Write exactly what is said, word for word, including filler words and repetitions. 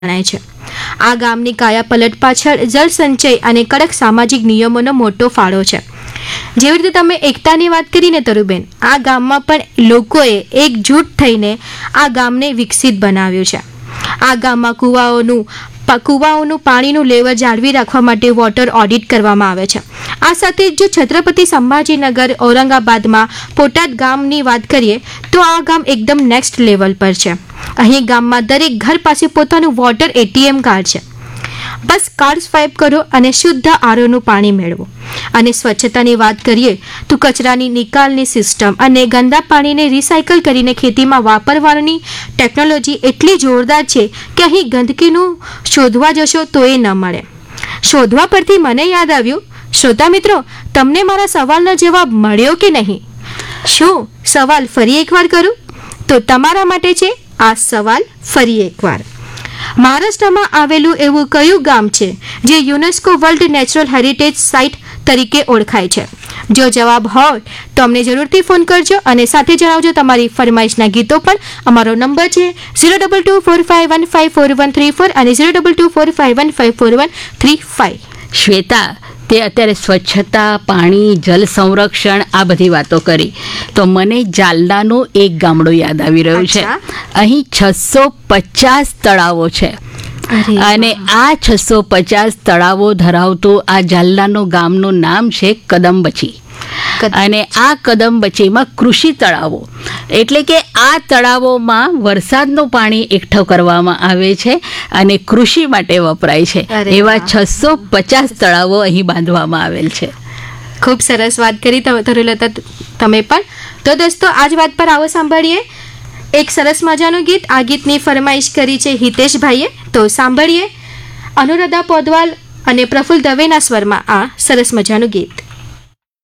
જણાય છે। આ ગામની કાયા પલટ પાછળ જળ સંચય અને કડક સામાજિક નિયમોનો મોટો ફાળો છે। જેવી રીતે તમે એકતાની વાત કરીને તરુબેન, આ ગામમાં પણ લોકોએ એકજૂટ થઈને આ ગામને વિકસિત બનાવ્યું છે। આ ગામમાં કુવાઓનું કુવાઓનું પાણીનું લેવલ જાળવી રાખવા માટે વોટર ઓડિટ કરવામાં આવે છે। આ સાથે જો છત્રપતિ સંભાજીનગર ઔરંગાબાદમાં બોટાદ ગામની વાત કરીએ તો આ ગામ એકદમ નેક્સ્ટ લેવલ પર છે। અહીં ગામમાં દરેક ઘર પાસે પોતાનું વોટર એટીએમ કાર્ડ છે। બસ કાર્ડ સ્વાઇપ કરો અને શુદ્ધ આરોનું પાણી મેળવો। અને સ્વચ્છતાની વાત કરીએ તો કચરાની નિકાલની સિસ્ટમ અને ગંદા પાણીને રિસાયકલ કરીને ખેતીમાં વાપરવાની ટેકનોલોજી એટલી જોરદાર છે કે અહીં ગંદકીનું શોધવા જશો તો એ ન મળે। શોધવા પરથી મને યાદ આવ્યું, શ્રોતા મિત્રો, તમને મારા સવાલનો જવાબ મળ્યો કે નહીં? શું સવાલ ફરી એકવાર કરું? તો તમારા માટે છે આ સવાલ ફરી એકવાર। મહારાષ્ટ્રમાં આવેલું એવું કયું ગામ છે જે UNESCO world natural heritage site તરીકે ઓળખાય છે? જો જવાબ હોય તો અમને જરૂરથી ફોન કરજો અને સાથે જણાવજો તમારી ફરમાઈશના ગીતો પણ। અમારો નંબર છે zero double two four five one five four one three four અને zero double two four five one five four one three five. Shweta, તે અત્યારે સ્વચ્છતા, પાણી, જલ સંરક્ષણ આ બધી વાતો કરી તો મને જાલનાનું એક ગામડું યાદ આવી રહ્યું છે। અહીં છસો પચાસ તળાવો છે અને આ છસો પચાસ તળાવો ધરાવતું આ જાલનાનું ગામનું નામ છે કદમબચી। અને આ કદમબચીમાં કૃષિ તળાવો એટલે કે આ તળાવોમાં વરસાદનું પાણી એકઠું કરવામાં આવે છે અને કૃષિ માટે વપરાય છે। એવા છસો પચાસ તળાવો અહીં બાંધવામાં આવેલ છે। ખૂબ સરસ વાત કરી તરુલતા તમે પણ। તો દોસ્તો, આ જ વાત પર આવો સાંભળીએ એક સરસ મજાનું ગીત। આ ગીતની ફરમાઈશ કરી છે હિતેશભાઈએ, તો સાંભળીએ અનુરાધા પોદવાલ અને પ્રફુલ્લ દવેના સ્વરમાં આ સરસ મજાનું ગીત।